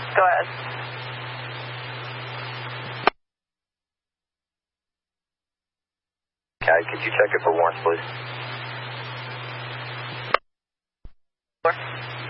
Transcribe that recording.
Go ahead. Okay, could you check it for warrants, please?